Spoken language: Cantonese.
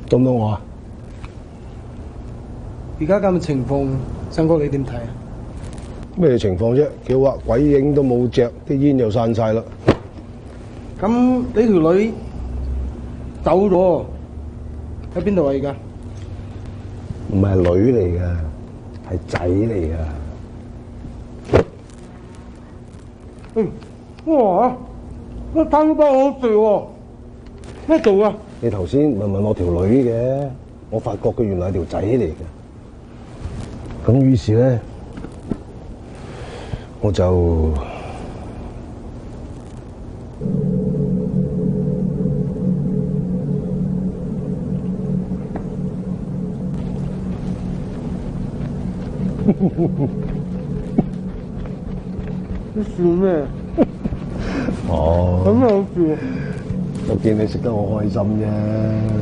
到唔到我啊？ 而家咁嘅情況，生哥你點睇啊？ 咩情況啫？叫話鬼影都冇隻，啲煙又散晒啦。 咁你條女走咗，喺邊度啊？而家唔係女嚟㗎，係仔嚟㗎。 哇！我貪包好笑喎，咩做啊？ 你頭先問我條女嘅，我發覺佢原來係條仔嚟嘅。咁於是咧，我就你笑咩？ 哦， 咁好笑。 我見你食得好開心啫。